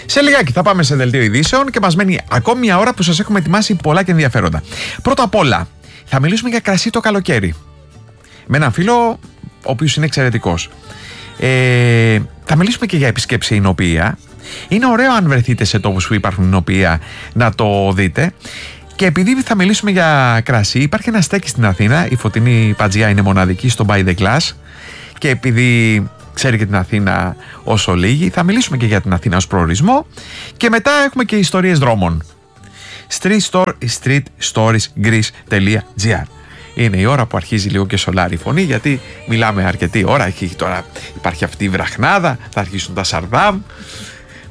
Σε λιγάκι θα πάμε σε δελτίο ειδήσεων και μας μένει ακόμη μια ώρα που σας έχουμε ετοιμάσει πολλά και ενδιαφέροντα. Πρώτα απ' όλα, θα μιλήσουμε για κρασί το καλοκαίρι. Με έναν φίλο, ο οποίος είναι εξαιρετικός. Θα μιλήσουμε και για επισκέψη εινοποιία. Είναι ωραίο αν βρεθείτε σε τόπους που υπάρχουν εινοποιία να το δείτε. Και επειδή θα μιλήσουμε για κρασί, υπάρχει ένα στέκι στην Αθήνα. Η Φωτεινή Πατζιά είναι μοναδική στο By the Glass. Και επειδή ξέρει και την Αθήνα όσο λίγη, θα μιλήσουμε και για την Αθήνα ως προορισμό. Και μετά έχουμε και ιστορίες δρόμων. streetstoriesgreece.gr. Είναι η ώρα που αρχίζει λίγο και σολάρει η φωνή, γιατί μιλάμε αρκετή ώρα. Τώρα υπάρχει αυτή η βραχνάδα, θα αρχίσουν τα Σαρδάμ.